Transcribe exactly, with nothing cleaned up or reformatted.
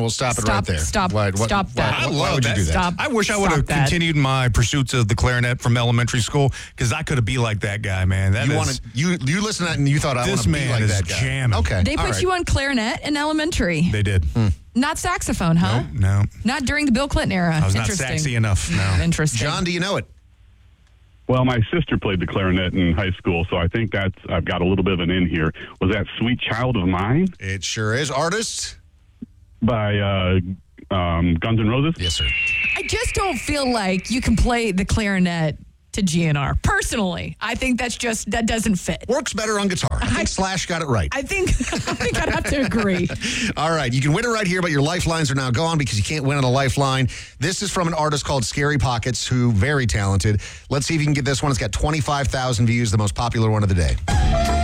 we'll stop it Stop, right there. stop, Why- what- stop why- that. Why, I why love would you that. do that? Stop. I wish I would Stop have that. continued my pursuits of the clarinet from elementary school because I could have been like that guy, man. That You is, wanted you you listened to that and you thought I want this to be man like is that guy. jamming. Okay, They all put right. you on clarinet in elementary. They did. Not saxophone, huh? No, Not during the Bill Clinton era. I was not Interesting. sexy enough. No. Interesting. John, do you know it? Well, my sister played the clarinet in high school, so I think that's I've got a little bit of an in here. Was that "Sweet Child of Mine" It sure is. Artist? by uh, um, Guns N' Roses? Yes, sir. I just don't feel like you can play the clarinet to G N R. Personally, I think that's just, that doesn't fit. Works better on guitar. I think Slash got it right. I think, I think I'd have to agree. All right, you can win it right here, but your lifelines are now gone because you can't win on a lifeline. This is from an artist called Scary Pockets, who very talented. Let's see if you can get this one. It's got twenty-five thousand views, the most popular one of the day.